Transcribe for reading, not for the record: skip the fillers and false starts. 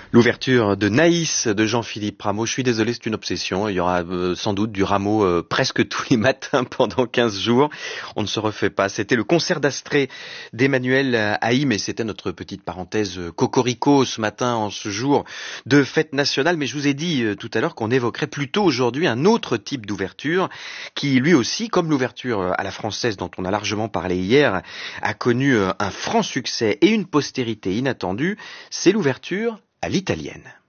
L'ouverture de Naïs de Jean-Philippe Rameau. Je suis désolé, c'est une obsession. Il y aura sans doute du Rameau presque tous les matins pendant 15 jours. On ne se refait pas. C'était le concert d'Astrée d'Emmanuel Haïm et c'était notre petite parenthèse cocorico ce matin en ce jour de fête nationale. Mais je vous ai dit tout à l'heure qu'on évoquerait plutôt aujourd'hui un autre type d'ouverture qui lui aussi, comme l'ouverture à la française dont on a largement parlé hier, a connu un franc succès et une postérité inattendue. C'est l'ouverture à l'italienne.